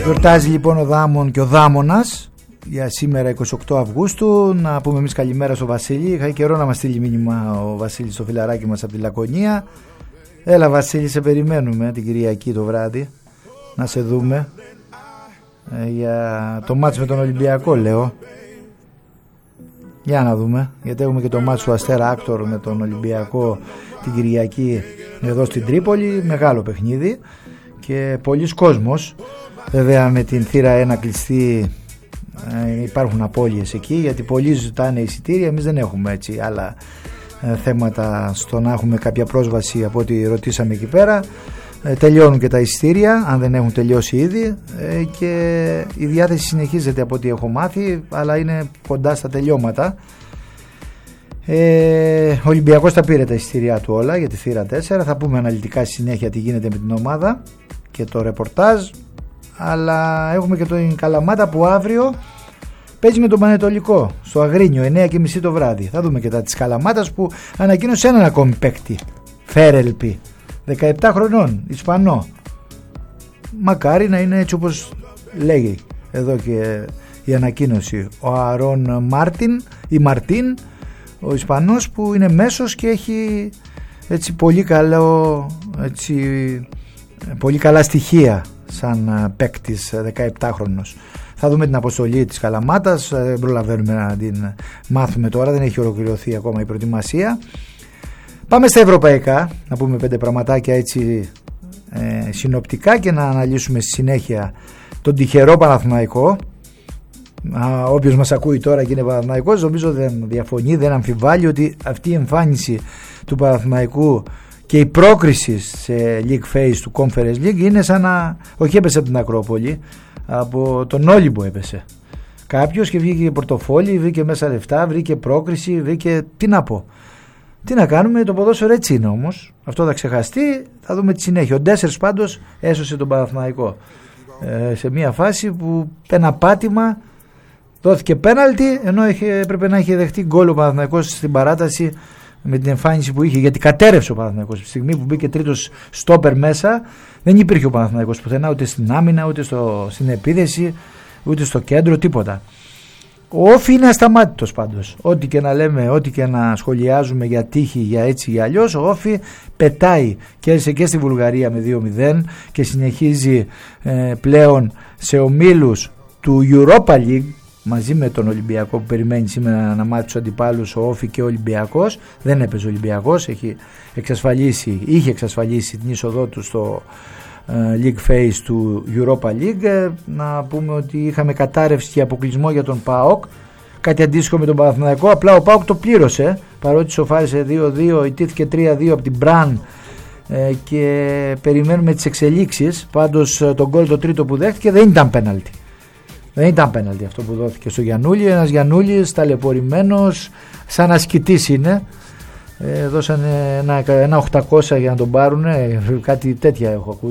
Γιορτάζει λοιπόν ο Δάμων και ο Δάμονας για σήμερα 28 Αυγούστου. Να πούμε εμείς καλημέρα στο Βασίλη. Είχα καιρό να μας στείλει μήνυμα ο Βασίλης στο φιλαράκι μας από τη Λακωνία. Έλα Βασίλη, σε περιμένουμε την Κυριακή το βράδυ να σε δούμε για το μάτς με τον Ολυμπιακό, λέω. Για να δούμε, γιατί έχουμε και το μάτς του Αστέρα Άκτορ με τον Ολυμπιακό την Κυριακή εδώ στην Τρίπολη. Μεγάλο παιχνίδι και πολλής κόσμος. Βέβαια με την θύρα 1 κλειστή υπάρχουν απώλειες εκεί, γιατί πολλοί ζητάνε εισιτήρια. Εμείς δεν έχουμε έτσι άλλα θέματα στο να έχουμε κάποια πρόσβαση από ό,τι ρωτήσαμε εκεί πέρα. Τελειώνουν και τα εισιτήρια, αν δεν έχουν τελειώσει ήδη, και η διάθεση συνεχίζεται από ό,τι έχω μάθει, αλλά είναι κοντά στα τελειώματα. Ο Ολυμπιακός τα πήρε τα εισιτήριά του όλα για τη θύρα 4. Θα πούμε αναλυτικά στη συνέχεια τι γίνεται με την ομάδα και το ρεπορτάζ. Αλλά έχουμε και την Καλαμάτα που αύριο παίζει με τον Πανετολικό στο Αγρίνιο 9:30 το βράδυ. Θα δούμε και τα της Καλαμάτας που ανακοίνωσε έναν ακόμη παίκτη, Φέρελπι, 17 χρονών, Ισπανό. Μακάρι να είναι έτσι όπως λέγει εδώ και η ανακοίνωση. Ο Αρών Μαρτίν, ο Ισπανός, που είναι μέσος και έχει έτσι πολύ καλά στοιχεία σαν παίκτης 17χρονος. Θα δούμε την αποστολή της Καλαμάτας, δεν προλαβαίνουμε να την μάθουμε τώρα, δεν έχει ολοκληρωθεί ακόμα η προετοιμασία. Πάμε στα ευρωπαϊκά, να πούμε 5 πραγματάκια έτσι συνοπτικά και να αναλύσουμε στη συνέχεια τον τυχερό Παναθηναϊκό. Όποιος μας ακούει τώρα και είναι Παναθηναϊκός, νομίζω δεν διαφωνεί, δεν αμφιβάλλει ότι αυτή η εμφάνιση του Παναθηναϊκού και η πρόκριση σε League Phase του Conference League είναι σαν να όχι έπεσε από την Ακρόπολη, από τον Όλυμπο έπεσε κάποιος και βγήκε πορτοφόλι, βρήκε μέσα λεφτά, βρήκε πρόκριση, βρήκε, τι να πω, τι να κάνουμε, το ποδόσφαιρο έτσι είναι όμως, αυτό θα ξεχαστεί, θα δούμε τη συνέχεια. Ο Ντέσσερς πάντως έσωσε τον Παναθηναϊκό σε μια φάση που ένα πάτημα δόθηκε πέναλτι, ενώ έπρεπε να είχε δεχτεί γκολ ο Παναθηναϊκός στην παράταση με την εμφάνιση που είχε, γιατί κατέρευσε ο Παναθηναϊκός. Στη στιγμή που μπήκε τρίτος στόπερ μέσα, δεν υπήρχε ο Παναθηναϊκός πουθενά, ούτε στην άμυνα, ούτε στην επίθεση, ούτε στο κέντρο, τίποτα. Ο Όφη είναι ασταμάτητος πάντως. Ό,τι και να λέμε, ό,τι και να σχολιάζουμε για τύχη, για έτσι, για αλλιώς, ο Όφη πετάει. Κέρδισε και στη Βουλγαρία με 2-0 και συνεχίζει πλέον σε ομίλους του Europa League, μαζί με τον Ολυμπιακό που περιμένει σήμερα να μάθει τους αντιπάλους, ο Όφη και ο Ολυμπιακός. Δεν έπαιζε ο Ολυμπιακός, είχε εξασφαλίσει την είσοδό του στο League Phase του Europa League. Να πούμε ότι είχαμε κατάρρευση και αποκλεισμό για τον ΠΑΟΚ, κάτι αντίστοιχο με τον Παναθηναϊκό, απλά ο ΠΑΟΚ το πλήρωσε, παρότι σοφάρισε 2-2, ιτήθηκε 3-2 από την Μπραν και περιμένουμε τις εξελίξεις. Πάντως τον γκολ το τρίτο που δέχτηκε δεν ήταν πέναλτι. Δεν ήταν πέναλτι αυτό που δόθηκε στο Γιαννούλη. Ένας Γιαννούλης ταλαιπωρημένος, σαν ασκητής είναι. Δώσανε ένα 800 για να τον πάρουν, κάτι τέτοια έχω ακούσει.